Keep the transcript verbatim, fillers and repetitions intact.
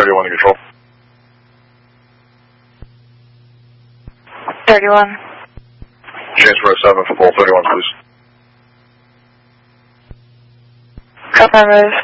thirty-one to control. thirty-one. Transfer seven for Bull thirty-one, please. Affirmative.